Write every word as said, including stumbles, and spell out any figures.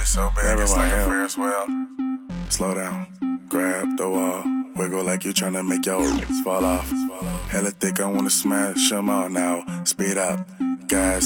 it so bad, it's like a Ferris wheel. Slow down, grab the wall, wiggle like you tryna make your fall off. Hella thick, I wanna smash them all now. Speed up, gas.